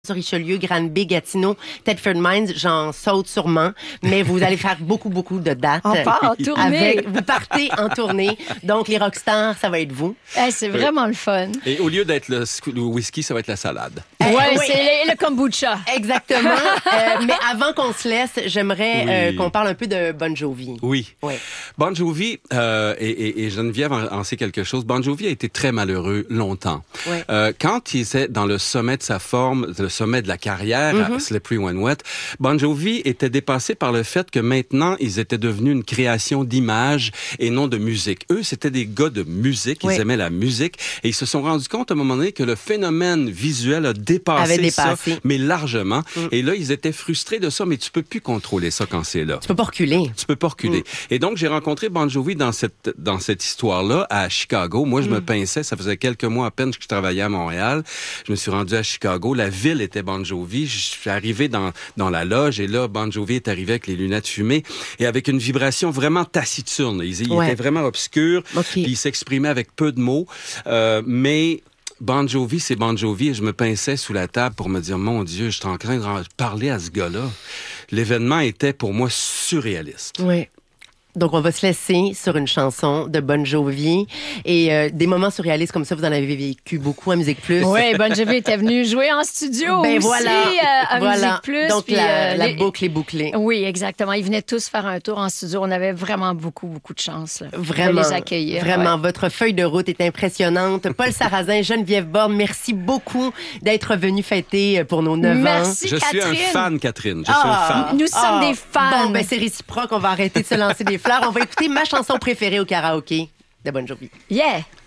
Sur Richelieu, Granby, Gatineau, Thetford Mines, j'en saute sûrement, mais vous allez faire beaucoup de dates. On part en tournée. Vous partez en tournée. Donc, les rockstars, ça va être vous. C'est vraiment le fun. Et au lieu d'être le whisky, ça va être la salade. Oui, oui. c'est le kombucha. Exactement. Mais avant qu'on se laisse, j'aimerais qu'on parle un peu de Bon Jovi. Oui. Oui. Bon Jovi, et Geneviève en sait quelque chose, Bon Jovi a été très malheureux longtemps. Oui. Quand il était dans le sommet de sa forme, le sommet de la carrière, à Slippery When Wet, Bon Jovi était dépassé par le fait que maintenant, ils étaient devenus une création d'images et non de musique. Eux, c'était des gars de musique, ils aimaient la musique, et ils se sont rendus compte à un moment donné que le phénomène visuel a dépassé ça, mais largement. Et là, ils étaient frustrés de ça, mais tu peux plus contrôler ça quand c'est là. Tu peux pas reculer. Tu peux pas reculer. Et donc, j'ai rencontré Bon Jovi dans cette histoire-là à Chicago. Moi, je me pinçais. Ça faisait quelques mois à peine que je travaillais à Montréal. Je me suis rendu à Chicago. La ville était Bon Jovi. Je suis arrivé dans la loge et là, Bon Jovi est arrivé avec les lunettes fumées et avec une vibration vraiment taciturne. Il était vraiment obscur. Puis il s'exprimait avec peu de mots. Mais Bon Jovi, c'est Bon Jovi et je me pinçais sous la table pour me dire, mon Dieu, je suis en train de parler à ce gars-là. L'événement était pour moi surréaliste. Oui. Donc, on va se laisser sur une chanson de Bon Jovi. Et des moments surréalistes comme ça, vous en avez vécu beaucoup à Musique Plus. Oui, Bon Jovi était venu jouer en studio aussi à Musique Plus. Donc, puis, la boucle est bouclée. Oui, exactement. Ils venaient tous faire un tour en studio. On avait vraiment beaucoup de chance vraiment, de les accueillir. Vraiment, votre feuille de route est impressionnante. Paul Sarrazin, Geneviève Borne, merci beaucoup d'être venu fêter pour nos 9 ans. Merci, Je Catherine. suis un fan, Catherine. Je suis un fan. Nous sommes des fans. Bon, ben c'est réciproque. On va arrêter de se lancer des fleurs. On va écouter ma chanson préférée au karaoké de Bon Jovi. Yeah!